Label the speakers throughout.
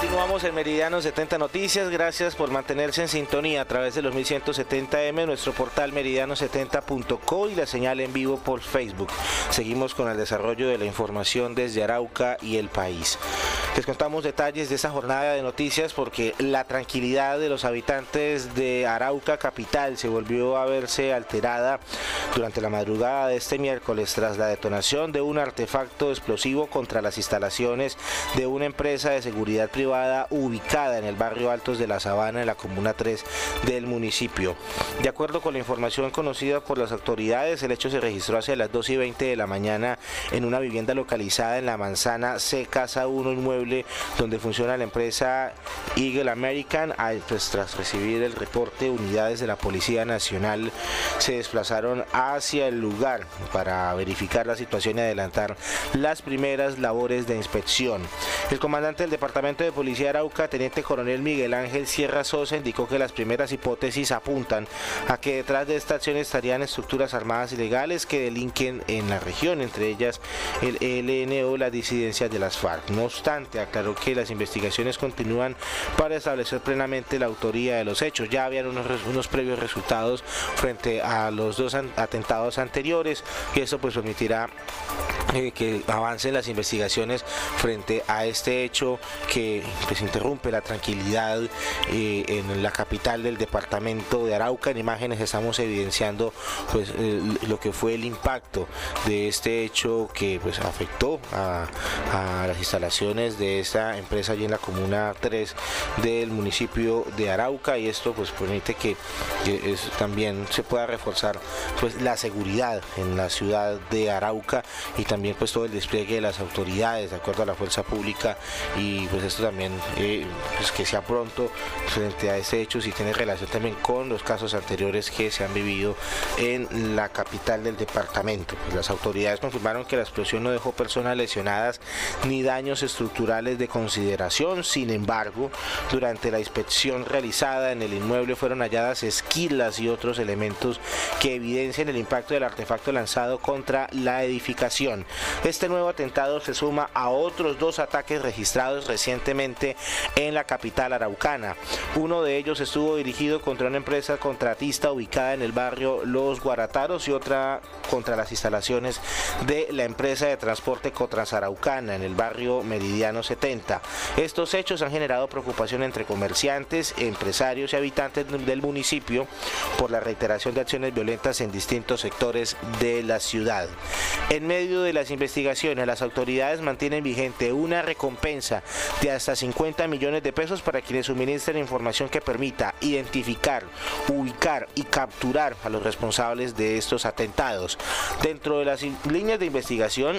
Speaker 1: Continuamos en Meridiano 70 Noticias. Gracias por mantenerse en sintonía a través de los 1170M, nuestro portal meridiano70.co y la señal en vivo por Facebook. Seguimos con el desarrollo de la información desde Arauca y el país. Les contamos detalles de esta jornada de noticias porque la tranquilidad de los habitantes de Arauca capital se volvió a verse alterada durante la madrugada de este miércoles tras la detonación de un artefacto explosivo contra las instalaciones de una empresa de seguridad privada ubicada en el barrio Altos de la Sabana, en la comuna 3 del municipio. De acuerdo con la información conocida por las autoridades, el hecho se registró hacia las 2:20 de la mañana en una vivienda localizada en la manzana C, Casa 1, inmueble donde funciona la empresa Eagle American. Tras recibir el reporte, unidades de la Policía Nacional se desplazaron hacia el lugar para verificar la situación y adelantar las primeras labores de inspección. El comandante del Departamento de Policía de Arauca, Teniente Coronel Miguel Ángel Sierra Sosa, indicó que las primeras hipótesis apuntan a que detrás de esta acción estarían estructuras armadas ilegales que delinquen en la región, entre ellas el ELN o las disidencias de las FARC. No obstante, aclaró que las investigaciones continúan para establecer plenamente la autoría de los hechos. Ya habían unos previos resultados frente a los dos atentados anteriores y eso pues permitirá que avancen las investigaciones frente a este hecho que pues interrumpe la tranquilidad en la capital del departamento de Arauca. En imágenes estamos evidenciando pues lo que fue el impacto de este hecho que pues afectó a las instalaciones de esta empresa allí en la comuna 3 del municipio de Arauca, y esto pues permite que también se pueda reforzar pues la seguridad en la ciudad de Arauca y también pues todo el despliegue de las autoridades de acuerdo a la fuerza pública, y pues esto también pues que sea pronto frente a este hecho, si tiene relación también con los casos anteriores que se han vivido en la capital del departamento. Pues las autoridades confirmaron que la explosión no dejó personas lesionadas ni daños estructurales de consideración. Sin embargo, durante la inspección realizada en el inmueble fueron halladas esquilas y otros elementos que evidencian el impacto del artefacto lanzado contra la edificación. Este nuevo atentado se suma a otros dos ataques registrados recientemente en la capital araucana. Uno de ellos estuvo dirigido contra una empresa contratista ubicada en el barrio Los Guarataros y otra contra las instalaciones de la empresa de transporte Cotransaraucana en el barrio Meridiano 70. Estos hechos han generado preocupación entre comerciantes, empresarios y habitantes del municipio por la reiteración de acciones violentas en distintos sectores de la ciudad. En medio de las investigaciones, las autoridades mantienen vigente una recompensa de hasta 50 millones de pesos para quienes suministren información que permita identificar, ubicar y capturar a los responsables de estos atentados. Dentro de las líneas de investigación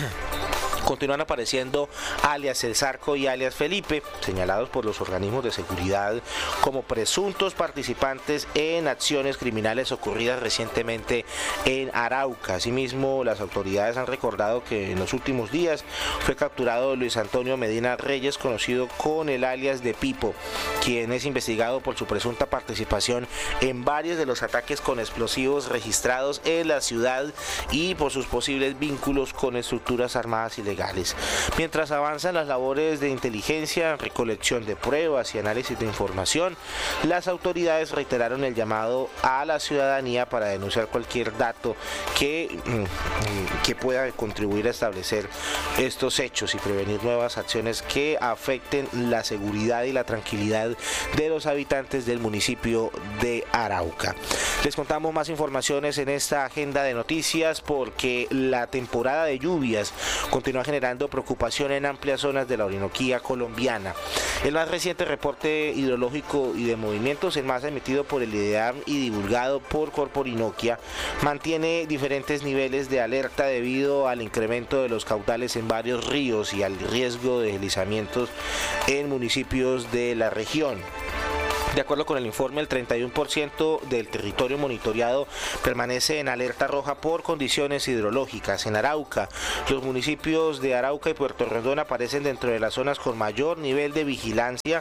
Speaker 1: continúan apareciendo alias El Zarco y alias Felipe, señalados por los organismos de seguridad como presuntos participantes en acciones criminales ocurridas recientemente en Arauca. Asimismo, las autoridades han recordado que en los últimos días fue capturado Luis Antonio Medina Reyes, conocido con el alias de Pipo, quien es investigado por su presunta participación en varios de los ataques con explosivos registrados en la ciudad y por sus posibles vínculos con estructuras armadas ilegales. Mientras avanzan las labores de inteligencia, recolección de pruebas y análisis de información, las autoridades reiteraron el llamado a la ciudadanía para denunciar cualquier dato que pueda contribuir a establecer estos hechos y prevenir nuevas acciones que afecten la seguridad y la tranquilidad de los habitantes del municipio de Arauca. Les contamos más informaciones en esta agenda de noticias porque la temporada de lluvias continúa generando preocupación en amplias zonas de la Orinoquía colombiana. El más reciente reporte hidrológico y de movimientos en masa emitido por el IDEAM y divulgado por Corpo Orinoquia mantiene diferentes niveles de alerta debido al incremento de los caudales en varios ríos y al riesgo de deslizamientos en municipios de la región. De acuerdo con el informe, el 31% del territorio monitoreado permanece en alerta roja por condiciones hidrológicas. En Arauca, los municipios de Arauca y Puerto Redón aparecen dentro de las zonas con mayor nivel de vigilancia.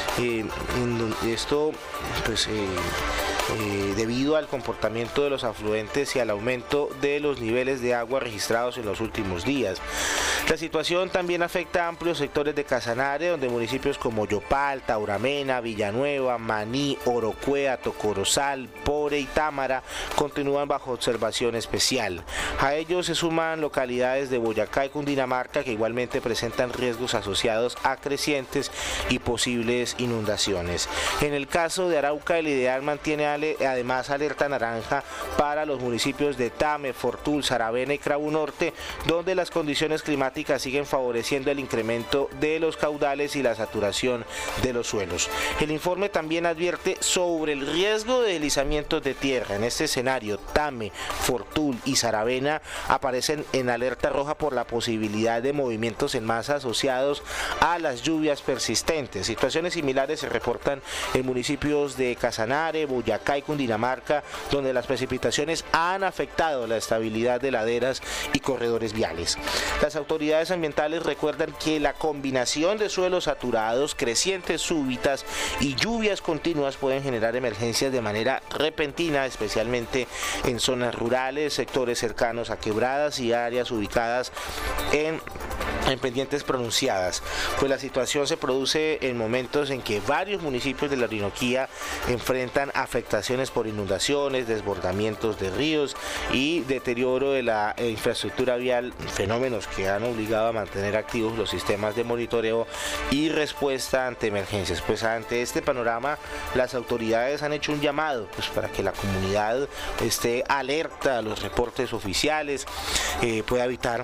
Speaker 1: Esto pues debido al comportamiento de los afluentes y al aumento de los niveles de agua registrados en los últimos días. La situación también afecta a amplios sectores de Casanare, donde municipios como Yopal, Tauramena, Villanueva, Maní, Orocuea, Tocorozal, Pore y Támara continúan bajo observación especial. A ellos se suman localidades de Boyacá y Cundinamarca que igualmente presentan riesgos asociados a crecientes y posibles inundaciones. En el caso de Arauca, el IDEAL mantiene además alerta naranja para los municipios de Tame, Fortul, Saravena y Crabu Norte, donde las condiciones climáticas siguen favoreciendo el incremento de los caudales y la saturación de los suelos. El informe también advierte sobre el riesgo de deslizamientos de tierra. En este escenario, Tame, Fortul y Saravena aparecen en alerta roja por la posibilidad de movimientos en masa asociados a las lluvias persistentes. Situaciones similares se reportan en municipios de Casanare, Boyacá y Cundinamarca, donde las precipitaciones han afectado la estabilidad de laderas y corredores viales. Las autoridades ambientales recuerdan que la combinación de suelos saturados, crecientes súbitas y lluvias continuas pueden generar emergencias de manera repentina, especialmente en zonas rurales, sectores cercanos a quebradas y áreas ubicadas en pendientes pronunciadas, pues la situación se produce en momentos en que varios municipios de la Orinoquía enfrentan afectaciones por inundaciones, desbordamientos de ríos y deterioro de la infraestructura vial, fenómenos que han obligado a mantener activos los sistemas de monitoreo y respuesta ante emergencias. Pues ante este panorama, las autoridades han hecho un llamado para que la comunidad esté alerta a los reportes oficiales, pueda evitar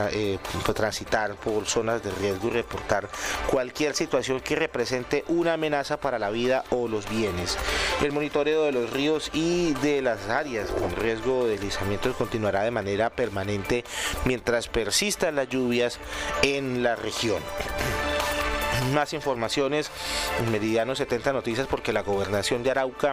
Speaker 1: transitar por zonas de riesgo y reportar cualquier situación que represente una amenaza para la vida o los bienes. El monitoreo de los ríos y de las áreas con riesgo de deslizamientos continuará de manera permanente mientras persistan las lluvias en la región. Más informaciones en Meridiano 70 Noticias, porque la gobernación de Arauca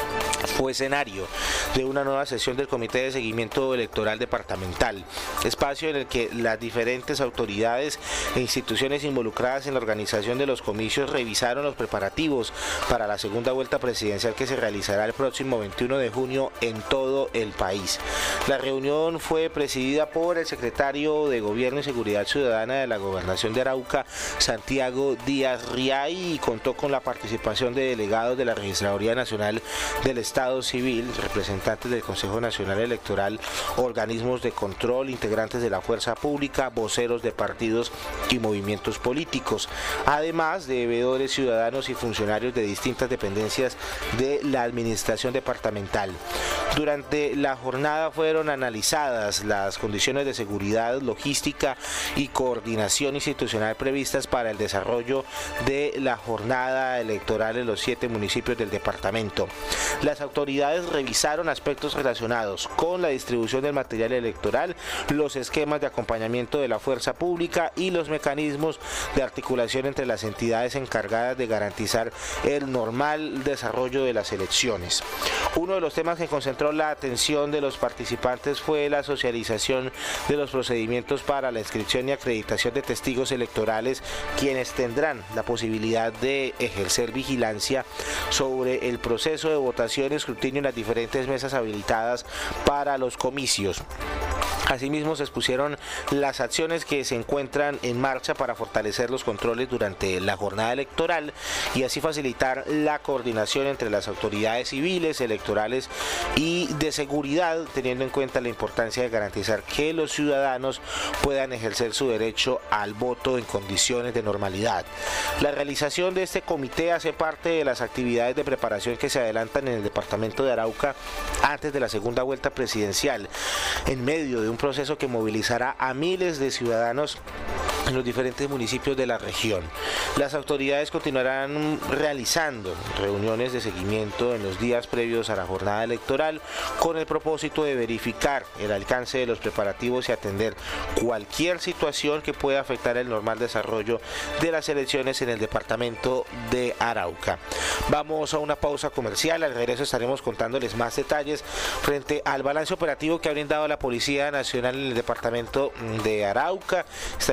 Speaker 1: fue escenario de una nueva sesión del Comité de Seguimiento Electoral Departamental, espacio en el que las diferentes autoridades e instituciones involucradas en la organización de los comicios revisaron los preparativos para la segunda vuelta presidencial que se realizará el próximo 21 de junio en todo el país. La reunión fue presidida por el secretario de Gobierno y Seguridad Ciudadana de la Gobernación de Arauca, Santiago Díaz Riay, y contó con la participación de delegados de la Registraduría Nacional del Estado Civil, representantes del Consejo Nacional Electoral, organismos de control, integrantes de la fuerza pública, voceros de partidos y movimientos políticos, además de veedores ciudadanos y funcionarios de distintas dependencias de la administración departamental. Durante la jornada fueron analizadas las condiciones de seguridad, logística y coordinación institucional previstas para el desarrollo de la jornada electoral en los 7 municipios del departamento. Las autoridades revisaron aspectos relacionados con la distribución del material electoral, los esquemas de acompañamiento de la fuerza pública y los mecanismos de articulación entre las entidades encargadas de garantizar el normal desarrollo de las elecciones. Uno de los temas que concentró la atención de los participantes fue la socialización de los procedimientos para la inscripción y acreditación de testigos electorales, quienes tendrán la posibilidad de ejercer vigilancia sobre el proceso de votación y escrutinio en las diferentes mesas habilitadas para los comicios. Asimismo, se expusieron las acciones que se encuentran en marcha para fortalecer los controles durante la jornada electoral y así facilitar la coordinación entre las autoridades civiles, electorales y de seguridad, teniendo en cuenta la importancia de garantizar que los ciudadanos puedan ejercer su derecho al voto en condiciones de normalidad. La realización de este comité hace parte de las actividades de preparación que se adelantan en el departamento de Arauca antes de la segunda vuelta presidencial, en medio de un proceso que movilizará a miles de ciudadanos en los diferentes municipios de la región. Las autoridades continuarán realizando reuniones de seguimiento en los días previos a la jornada electoral con el propósito de verificar el alcance de los preparativos y atender cualquier situación que pueda afectar el normal desarrollo de las elecciones en el departamento de Arauca. Vamos a una pausa comercial. Al regreso estaremos contándoles más detalles frente al balance operativo que ha brindado la Policía Nacional en el departamento de Arauca. Estaremos también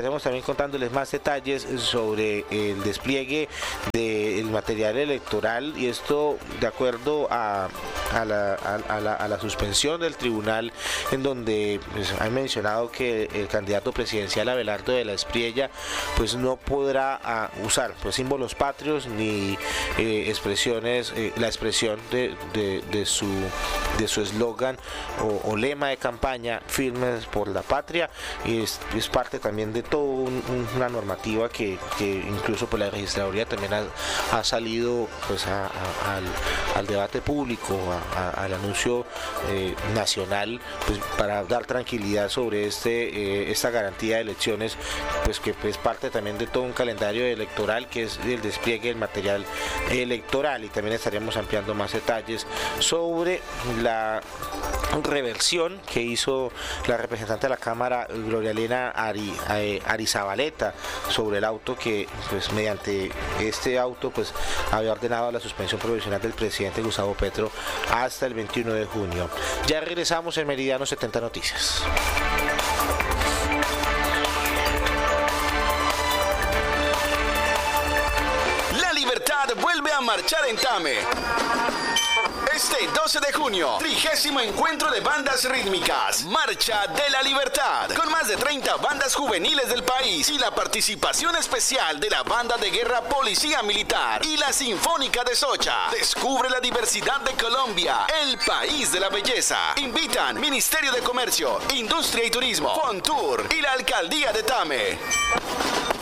Speaker 1: contándoles más detalles sobre el despliegue del material electoral, y esto de acuerdo a la suspensión del tribunal, en donde pues, han mencionado que el candidato presidencial Abelardo de la Espriella pues no podrá usar pues símbolos patrios ni expresiones, la expresión de su eslogan o lema de campaña, firmes por la patria, y es parte también de toda una normativa que incluso por la registraduría también ha salido pues al debate público, al anuncio nacional, pues para dar tranquilidad sobre esta garantía de elecciones, pues que es parte también de todo un calendario electoral, que es el despliegue del material electoral. Y también estaríamos ampliando más detalles sobre la reversión que hizo la representante de la Cámara, Gloria Elena Arizabaleta, sobre el auto que pues mediante este auto pues había ordenado la suspensión provisional del presidente Gustavo Petro hasta el 21 de junio. Ya regresamos en Meridiano 70 Noticias.
Speaker 2: La Libertad vuelve a marchar en Tame. Este 12 de junio, 30º encuentro de bandas rítmicas, Marcha de la Libertad, con más de 30 bandas juveniles del país y la participación especial de la banda de guerra Policía Militar y la Sinfónica de Socha. Descubre la diversidad de Colombia, el país de la belleza. Invitan Ministerio de Comercio, Industria y Turismo, Fontour y la Alcaldía de Tame.